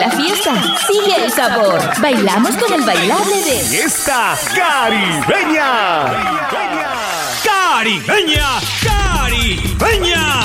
la fiesta, sigue el sabor. Bailamos con el bailable de Fiesta Caribeña. ¡Caribeña! ¡Caribeña!